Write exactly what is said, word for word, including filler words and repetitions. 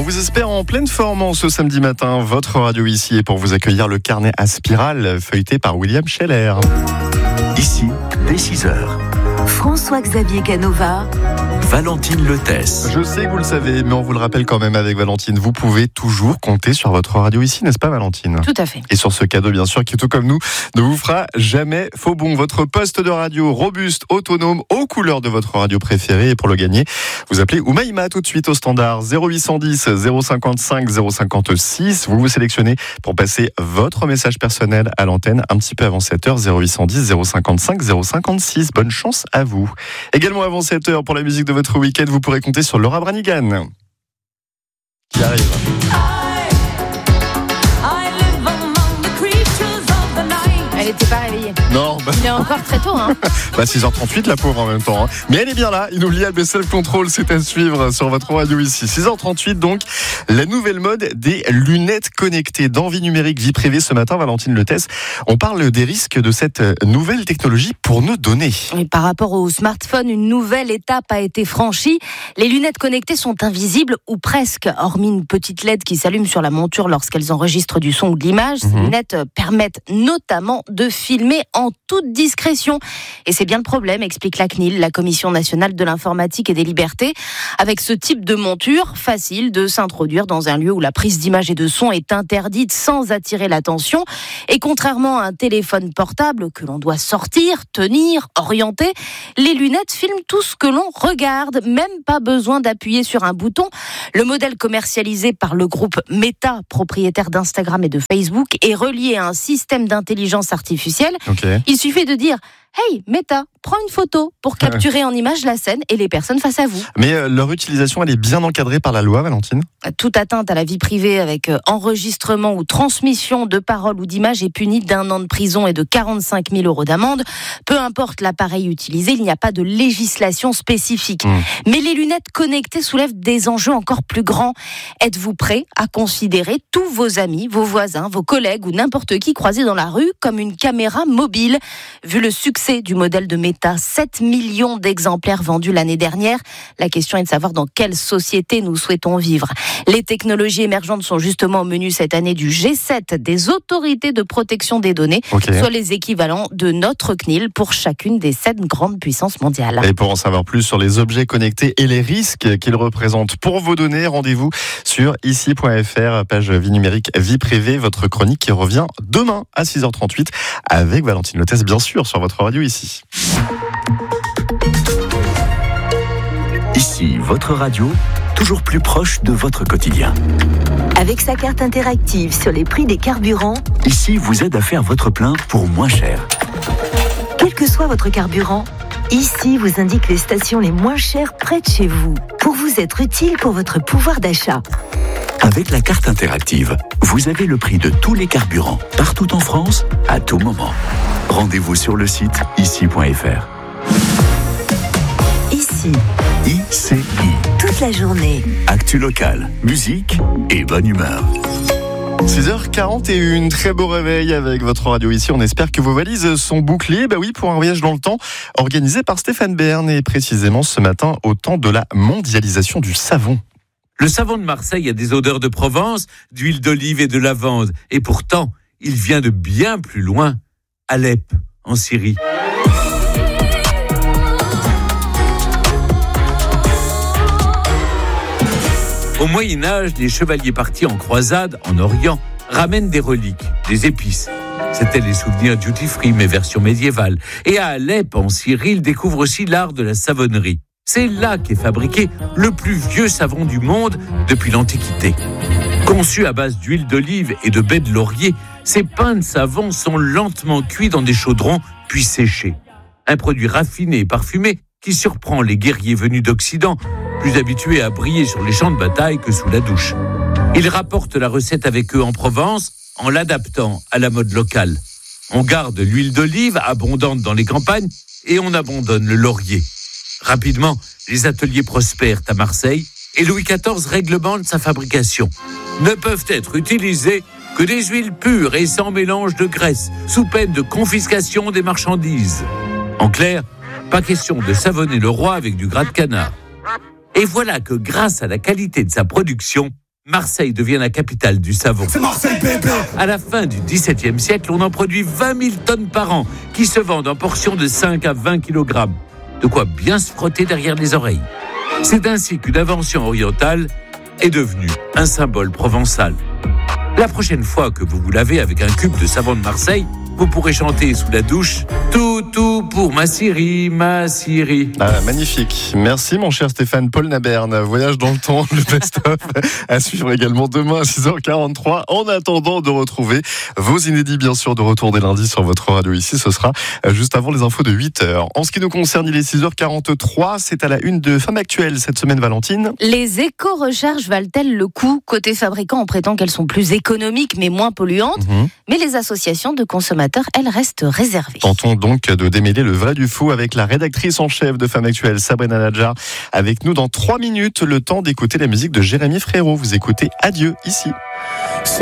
On vous espère en pleine forme en ce samedi matin. Votre radio ici est pour vous accueillir le carnet à spirale feuilleté par William Scheller. Ici, dès six heures. François-Xavier Canova. Valentine Lethesse. Je sais que vous le savez, mais on vous le rappelle quand même avec Valentine. Vous pouvez toujours compter sur votre radio ici, n'est-ce pas Valentine ? Tout à fait. Et sur ce cadeau, bien sûr, qui, tout comme nous, ne vous fera jamais faux bon. Votre poste de radio robuste, autonome, aux couleurs de votre radio préférée. Et pour le gagner, vous appelez Oumaïma tout de suite au standard zéro huit cent dix zéro cinquante-cinq zéro cinquante-six. Vous vous sélectionnez pour passer votre message personnel à l'antenne un petit peu avant sept heures. zéro huit cent dix zéro cinquante-cinq zéro cinquante-six. Bonne chance à vous. Également avant sept heures, pour la musique de votre week-end, vous pourrez compter sur Laura Branigan qui arrive. Elle n'était pas réveillée. Non, bah... Il est encore très tôt, hein. bah six heures trente-huit, la pauvre en même temps. Hein. Mais elle est bien là. Inoubliable Self-Control, c'est à suivre sur votre radio ici. six heures trente-huit, donc, la nouvelle mode des lunettes connectées. Dans Vie numérique, vie privée, ce matin, Valentine Lethesse, on parle des risques de cette nouvelle technologie pour nos données. Et par rapport au smartphone, une nouvelle étape a été franchie. Les lunettes connectées sont invisibles ou presque, hormis une petite L E D qui s'allume sur la monture lorsqu'elles enregistrent du son ou de l'image. Ces mmh. lunettes permettent notamment de filmer en toute discrétion. Et c'est bien le problème, explique la C N I L, la Commission nationale de l'informatique et des libertés. Avec ce type de monture, facile de s'introduire dans un lieu où la prise d'image et de son est interdite sans attirer l'attention. Et contrairement à un téléphone portable que l'on doit sortir, tenir, orienter, les lunettes filment tout ce que l'on regarde, même pas besoin d'appuyer sur un bouton. Le modèle commercialisé par le groupe Meta, propriétaire d'Instagram et de Facebook, est relié à un système d'intelligence artificielle. Okay. Il suffit de dire « Hey, Meta, prends une photo pour capturer en image la scène et les personnes face à vous. » Mais euh, leur utilisation, elle est bien encadrée par la loi, Valentine ? Toute atteinte à la vie privée avec euh, enregistrement ou transmission de paroles ou d'images est punie d'un an de prison et de quarante-cinq mille euros d'amende. Peu importe l'appareil utilisé, il n'y a pas de législation spécifique. Mmh. Mais les lunettes connectées soulèvent des enjeux encore plus grands. Êtes-vous prêt à considérer tous vos amis, vos voisins, vos collègues ou n'importe qui croisé dans la rue comme une caméra mobile ? Vu le succès du modèle de Meta, sept millions d'exemplaires vendus l'année dernière. La question est de savoir dans quelle société nous souhaitons vivre. Les technologies émergentes sont justement au menu cette année du G sept des autorités de protection des données, okay. soit les équivalents de notre C N I L pour chacune des sept grandes puissances mondiales. Et pour en savoir plus sur les objets connectés et les risques qu'ils représentent pour vos données, rendez-vous sur ici point f r, page vie numérique, vie privée, votre chronique qui revient demain à six heures trente-huit avec Valentine Lethesse, bien sûr, sur votre radio ici. Ici, votre radio, toujours plus proche de votre quotidien. Avec sa carte interactive sur les prix des carburants, Ici vous aide à faire votre plein pour moins cher. Quel que soit votre carburant, Ici vous indique les stations les moins chères près de chez vous, pour vous être utile pour votre pouvoir d'achat. Avec la carte interactive, vous avez le prix de tous les carburants, partout en France, à tout moment. Rendez-vous sur le site ici point f r. Ici. I C I. Toute la journée. Actu locale, musique et bonne humeur. six heures quarante et un, très beau réveil avec votre radio ici. On espère que vos valises sont bouclées. Bah oui, pour un voyage dans le temps organisé par Stéphane Bern et précisément ce matin au temps de la mondialisation du savon. Le savon de Marseille a des odeurs de Provence, d'huile d'olive et de lavande. Et pourtant, il vient de bien plus loin, Alep, en Syrie. Au Moyen-Âge, les chevaliers partis en croisade en Orient ramènent des reliques, des épices. C'était les souvenirs duty-free, mais version médiévale. Et à Alep, en Syrie, ils découvrent aussi l'art de la savonnerie. C'est là qu'est fabriqué le plus vieux savon du monde depuis l'Antiquité. Conçus à base d'huile d'olive et de baies de laurier, ces pains de savon sont lentement cuits dans des chaudrons, puis séchés. Un produit raffiné et parfumé qui surprend les guerriers venus d'Occident, plus habitués à briller sur les champs de bataille que sous la douche. Ils rapportent la recette avec eux en Provence en l'adaptant à la mode locale. On garde l'huile d'olive abondante dans les campagnes et on abandonne le laurier. Rapidement, les ateliers prospèrent à Marseille et Louis quatorze réglemente sa fabrication. Ne peuvent être utilisées que des huiles pures et sans mélange de graisse, sous peine de confiscation des marchandises. En clair, pas question de savonner le roi avec du gras de canard. Et voilà que grâce à la qualité de sa production, Marseille devient la capitale du savon. C'est Marseille, bébé. À la fin du dix-septième siècle, on en produit vingt mille tonnes par an qui se vendent en portions de cinq à vingt kilogrammes. De quoi bien se frotter derrière les oreilles. C'est ainsi qu'une invention orientale est devenue un symbole provençal. La prochaine fois que vous vous lavez avec un cube de savon de Marseille, vous pourrez chanter sous la douche « Tout, tout pour ma Syrie, ma Syrie ». Ah, magnifique. Merci mon cher Stéphane. Paul Naberne, voyage dans le temps, le best-of à suivre également demain à six heures quarante-trois. En attendant de retrouver vos inédits, bien sûr, de retour dès lundi sur votre radio ici. Ce sera juste avant les infos de huit heures. En ce qui nous concerne, il est six heures quarante-trois. C'est à la une de Femme Actuelle cette semaine, Valentine. Les éco-recharges valent-elles le coup ? Côté fabricant, on prétend qu'elles sont plus économiques mais moins polluantes. Mmh. Mais les associations de consommateurs, elles restent réservées. Tentons donc de démêler le vrai du faux avec la rédactrice en chef de Femme Actuelle, Sabrina Nadjar. Avec nous dans trois minutes, le temps d'écouter la musique de Jérémy Frérot. Vous écoutez Adieu ici.